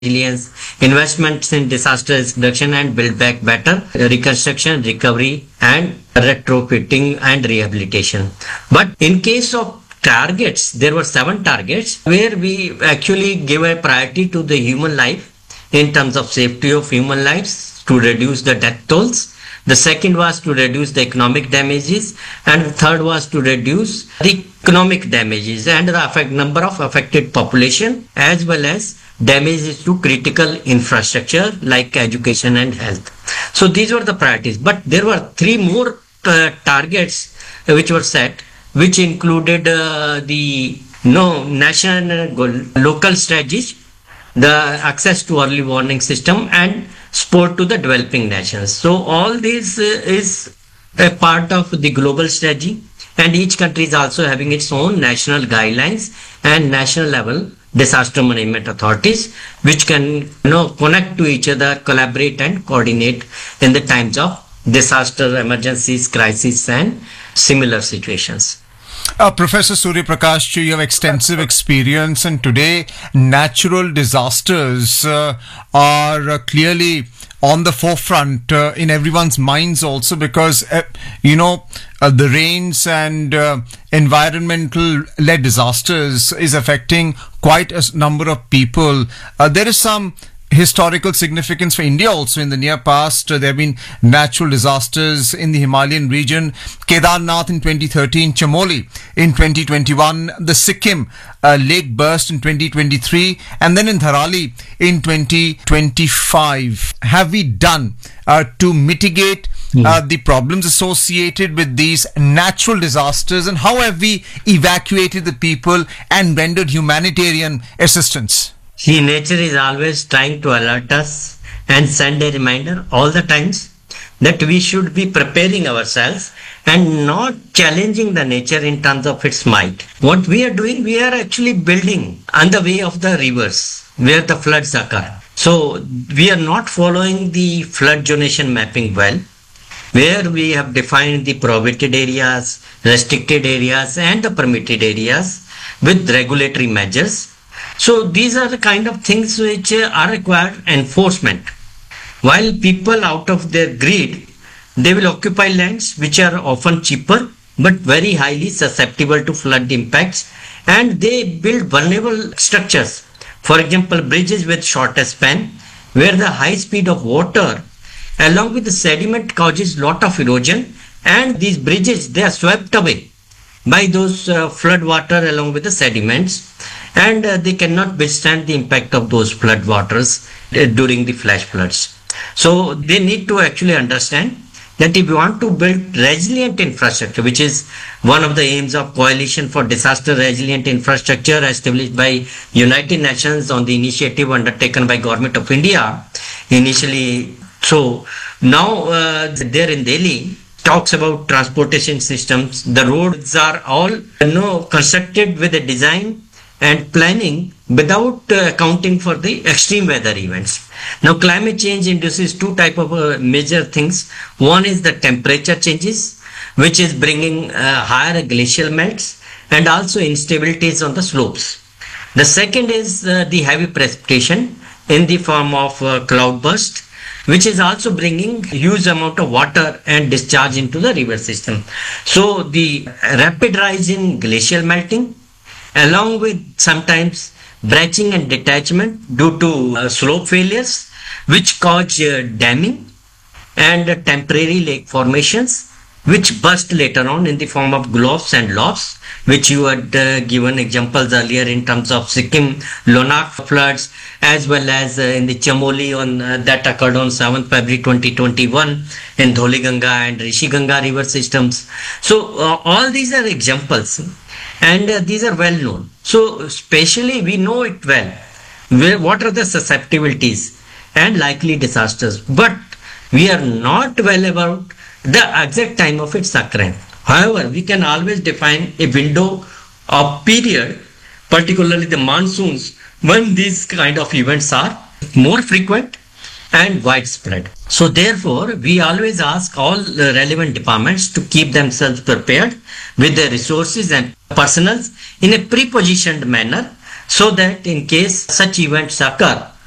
resilience, investments in disaster risk reduction and build back better, reconstruction, recovery, and retrofitting and rehabilitation. But in case of targets, there were 7 targets where we actually give a priority to the human life in terms of safety of human lives to reduce the death tolls. The second was to reduce the economic damages, and the third was to reduce the economic damages and the number of affected population, as well as damages to critical infrastructure like education and health. So these were the priorities. But there were 3 more targets which were set, which included the national and local strategies, the access to early warning system, and support to the developing nations. So all this is a part of the global strategy, and each country is also having its own national guidelines and national level disaster management authorities, which can connect to each other, collaborate and coordinate in the times of disaster, emergencies, crises and similar situations. Professor Surya Prakash, you have extensive experience, and today natural disasters are clearly on the forefront in everyone's minds also, because the rains and environmental led disasters is affecting quite a number of people. There is some historical significance for India also in the near past. There have been natural disasters in the Himalayan region. Kedarnath in 2013, Chamoli in 2021, the Sikkim lake burst in 2023, and then in Dharali in 2025. Have we done to mitigate the problems associated with these natural disasters, and how have we evacuated the people and rendered humanitarian assistance? See, nature is always trying to alert us and send a reminder all the times that we should be preparing ourselves and not challenging the nature in terms of its might. What we are doing, we are actually building on the way of the rivers where the floods occur. So we are not following the flood zonation mapping well, where we have defined the prohibited areas, restricted areas and the permitted areas with regulatory measures. So these are the kind of things which are required enforcement. While people out of their greed, they will occupy lands which are often cheaper but very highly susceptible to flood impacts, and they build vulnerable structures. For example, bridges with shorter span, where the high speed of water along with the sediment causes lot of erosion, and these bridges, they are swept away by those flood water along with the sediments, and they cannot withstand the impact of those flood waters during the flash floods. So they need to actually understand that if you want to build resilient infrastructure, which is one of the aims of Coalition for Disaster Resilient Infrastructure established by United Nations on the initiative undertaken by Government of India initially. So now there in Delhi talks about transportation systems. The roads are all constructed with a design and planning without accounting for the extreme weather events. Now climate change induces 2 types of major things. One is the temperature changes, which is bringing higher glacial melts and also instabilities on the slopes. The second is the heavy precipitation in the form of cloudburst, which is also bringing huge amount of water and discharge into the river system. So the rapid rise in glacial melting, along with sometimes bratching and detachment due to slope failures, which cause damming and temporary lake formations, which burst later on in the form of gulfs and loughs, which you had given examples earlier in terms of Sikkim Lonak floods, as well as in the Chamoli that occurred on 7th February 2021 in Dholiganga and Rishiganga river systems. So all these are examples, and these are well known. So especially we know it well, what are the susceptibilities and likely disasters, but we are not well about the exact time of its occurrence. However, we can always define a window of period, particularly the monsoons, when these kind of events are more frequent and widespread. So therefore, we always ask all the relevant departments to keep themselves prepared with their resources and personnel in a pre-positioned manner, so that in case such events occur,